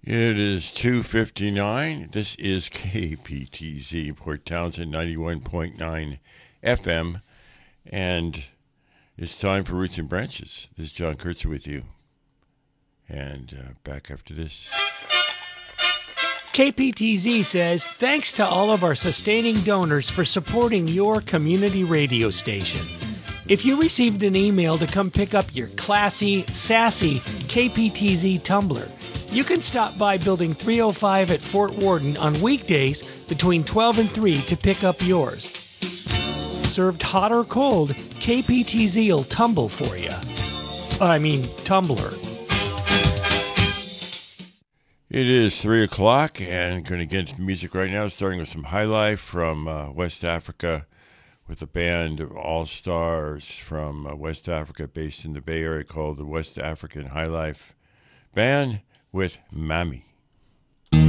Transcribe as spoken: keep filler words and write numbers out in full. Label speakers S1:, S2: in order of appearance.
S1: It is two fifty-nine. This is K P T Z, Port Townsend ninety-one point nine F M. And it's time for Roots and Branches. This is John Kurtzer with you. And uh, back after this.
S2: K P T Z says, thanks to all of our sustaining donors for supporting your community radio station. If you received an email to come pick up your classy, sassy K P T Z tumbler, you can stop by Building three oh five at Fort Worden on weekdays between twelve and three to pick up yours. Served hot or cold, K P T Z will tumble for you. I mean, tumbler.
S1: It is three o'clock, and going to get into music right now, starting with some High Life from uh, West Africa, with a band of all-stars from uh, West Africa based in the Bay Area called the West African High Life Band with Mami.